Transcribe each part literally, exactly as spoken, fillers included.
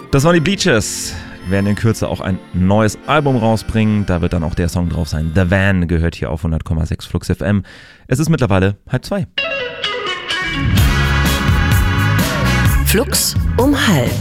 Das waren die Bleachers. Wir werden in Kürze auch ein neues Album rausbringen. Da wird dann auch der Song drauf sein. The Van gehört hier auf hundert Komma sechs Flux F M. Es ist mittlerweile halb zwei. Flux um halb.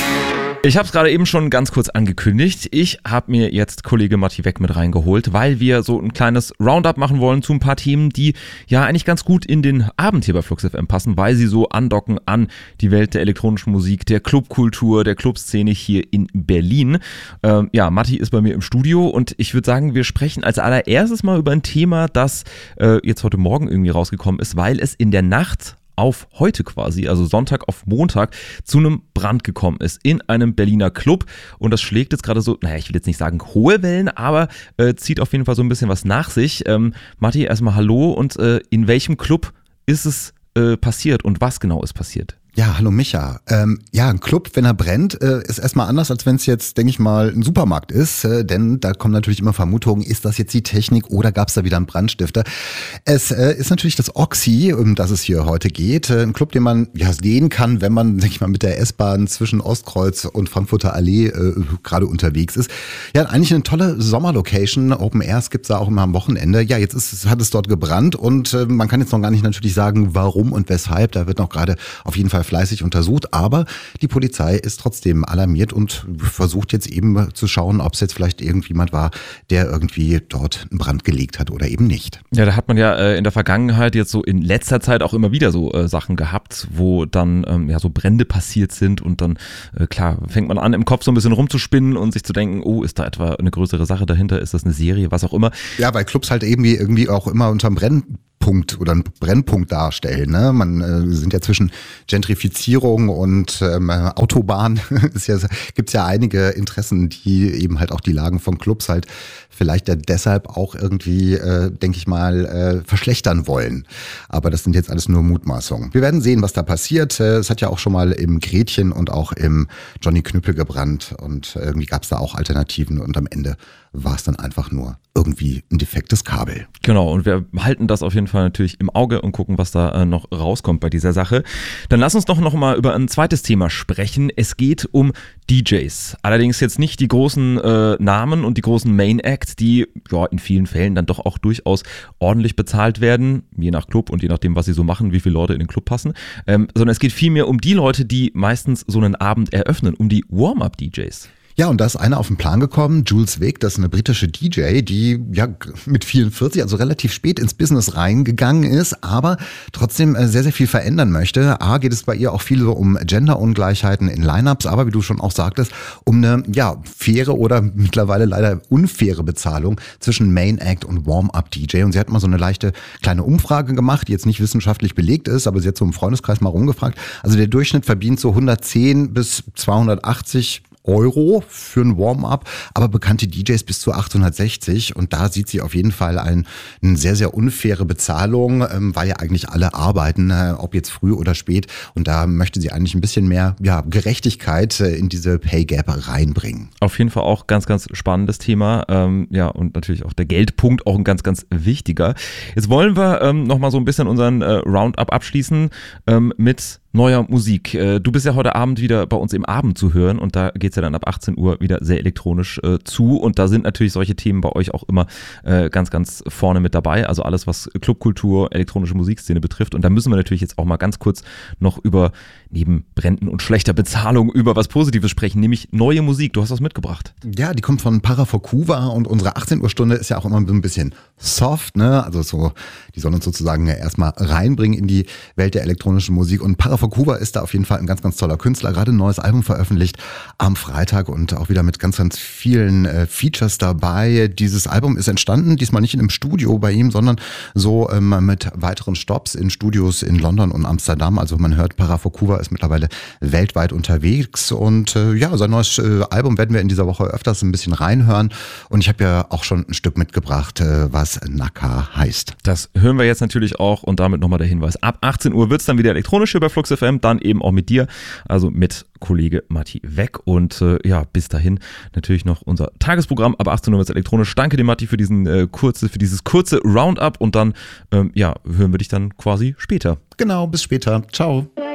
Ich habe es gerade eben schon ganz kurz angekündigt. Ich habe mir jetzt Kollege Matti Weck mit reingeholt, weil wir so ein kleines Roundup machen wollen zu ein paar Themen, die ja eigentlich ganz gut in den Abend hier bei Flux F M passen, weil sie so andocken an die Welt der elektronischen Musik, der Clubkultur, der Clubszene hier in Berlin. Ähm, ja, Matti ist bei mir im Studio und ich würde sagen, wir sprechen als allererstes mal über ein Thema, das äh, jetzt heute Morgen irgendwie rausgekommen ist, weil es in der Nacht auf heute quasi, also Sonntag auf Montag, zu einem Brand gekommen ist in einem Berliner Club und das schlägt jetzt gerade so, naja, ich will jetzt nicht sagen hohe Wellen, aber äh, zieht auf jeden Fall so ein bisschen was nach sich. Ähm, Matti, erstmal hallo und äh, in welchem Club ist es äh, passiert und was genau ist passiert? Ja, hallo Micha. Ähm, ja, ein Club, wenn er brennt, äh, ist erstmal anders, als wenn es jetzt, denke ich mal, ein Supermarkt ist. Äh, denn da kommen natürlich immer Vermutungen, ist das jetzt die Technik oder gab es da wieder einen Brandstifter? Es äh, ist natürlich das Oxy, um das es hier heute geht. Äh, ein Club, den man ja sehen kann, wenn man, denke ich mal, mit der S-Bahn zwischen Ostkreuz und Frankfurter Allee äh, gerade unterwegs ist. Ja, eigentlich eine tolle Sommerlocation. Open Airs gibt's da auch immer am Wochenende. Ja, jetzt ist, hat es dort gebrannt und äh, man kann jetzt noch gar nicht natürlich sagen, warum und weshalb. Da wird noch gerade auf jeden Fall fleißig untersucht, aber die Polizei ist trotzdem alarmiert und versucht jetzt eben zu schauen, ob es jetzt vielleicht irgendjemand war, der irgendwie dort einen Brand gelegt hat oder eben nicht. Ja, da hat man ja äh, in der Vergangenheit jetzt so in letzter Zeit auch immer wieder so äh, Sachen gehabt, wo dann ähm, ja so Brände passiert sind und dann äh, klar fängt man an im Kopf so ein bisschen rumzuspinnen und sich zu denken, oh, ist da etwa eine größere Sache dahinter, ist das eine Serie, was auch immer. Ja, weil Clubs halt irgendwie irgendwie auch immer unterm Brennen Punkt oder einen Brennpunkt darstellen. Ne? Man äh, sind ja zwischen Gentrifizierung und ähm, Autobahn ist ja, gibt's ja einige Interessen, die eben halt auch die Lagen von Clubs halt vielleicht ja deshalb auch irgendwie, äh, denke ich mal, äh, verschlechtern wollen. Aber das sind jetzt alles nur Mutmaßungen. Wir werden sehen, was da passiert. Äh, es hat ja auch schon mal im Gretchen und auch im Johnny Knüppel gebrannt und irgendwie gab's da auch Alternativen und am Ende war es dann einfach nur irgendwie ein defektes Kabel. Genau, und wir halten das auf jeden Fall natürlich im Auge und gucken, was da äh, noch rauskommt bei dieser Sache. Dann lass uns doch noch mal über ein zweites Thema sprechen. Es geht um D Js. Allerdings jetzt nicht die großen äh, Namen und die großen Main Acts, die ja in vielen Fällen dann doch auch durchaus ordentlich bezahlt werden, je nach Club und je nachdem, was sie so machen, wie viele Leute in den Club passen, ähm, sondern es geht vielmehr um die Leute, die meistens so einen Abend eröffnen, um die Warm-Up-D Js. Ja, und da ist einer auf den Plan gekommen, Jules Wick, das ist eine britische D J, die ja mit vierundvierzig, also relativ spät ins Business reingegangen ist, aber trotzdem sehr, sehr viel verändern möchte. A, geht es bei ihr auch viel so um Gender-Ungleichheiten in Lineups, aber wie du schon auch sagtest, um eine ja faire oder mittlerweile leider unfaire Bezahlung zwischen Main Act und Warm-Up-D J. Und sie hat mal so eine leichte kleine Umfrage gemacht, die jetzt nicht wissenschaftlich belegt ist, aber sie hat so im Freundeskreis mal rumgefragt. Also der Durchschnitt verdient so hundertzehn bis zweihundertachtzig Euro für ein Warm-up, aber bekannte D Js bis zu achthundertsechzig und da sieht sie auf jeden Fall ein, eine sehr, sehr unfaire Bezahlung, ähm, weil ja eigentlich alle arbeiten, äh, ob jetzt früh oder spät und da möchte sie eigentlich ein bisschen mehr ja, Gerechtigkeit äh, in diese Pay Gap reinbringen. Auf jeden Fall auch ganz, ganz spannendes Thema, ähm, ja und natürlich auch der Geldpunkt auch ein ganz, ganz wichtiger. Jetzt wollen wir ähm, nochmal so ein bisschen unseren äh, Roundup abschließen ähm, mit neuer Musik. Du bist ja heute Abend wieder bei uns im Abend zu hören und da geht's ja dann ab achtzehn Uhr wieder sehr elektronisch äh, zu und da sind natürlich solche Themen bei euch auch immer äh, ganz, ganz vorne mit dabei, also alles, was Clubkultur, elektronische Musikszene betrifft und da müssen wir natürlich jetzt auch mal ganz kurz noch über, neben Bränden und schlechter Bezahlung, über was Positives sprechen, nämlich neue Musik. Du hast was mitgebracht. Ja, die kommt von Parafokuva und unsere achtzehn Uhr Stunde ist ja auch immer so ein bisschen soft, ne, also so, die sollen uns sozusagen ja erstmal reinbringen in die Welt der elektronischen Musik und Parafokuva Kuba ist da auf jeden Fall ein ganz, ganz toller Künstler, gerade ein neues Album veröffentlicht am Freitag und auch wieder mit ganz, ganz vielen äh, Features dabei. Dieses Album ist entstanden, diesmal nicht in einem Studio bei ihm, sondern so ähm, mit weiteren Stops in Studios in London und Amsterdam. Also man hört, Parafokuva ist mittlerweile weltweit unterwegs und äh, ja, sein neues äh, Album werden wir in dieser Woche öfters ein bisschen reinhören und ich habe ja auch schon ein Stück mitgebracht, äh, was Naka heißt. Das hören wir jetzt natürlich auch und damit nochmal der Hinweis. Ab achtzehn Uhr wird es dann wieder elektronisch über Flux F M, dann eben auch mit dir, also mit Kollege Matti Weck und äh, ja, bis dahin natürlich noch unser Tagesprogramm, ab achtzehn Uhr wird es elektronisch. Danke dir, Matti, für diesen äh, kurze, für dieses kurze Roundup und dann ähm, ja, hören wir dich dann quasi später. Genau, bis später. Ciao.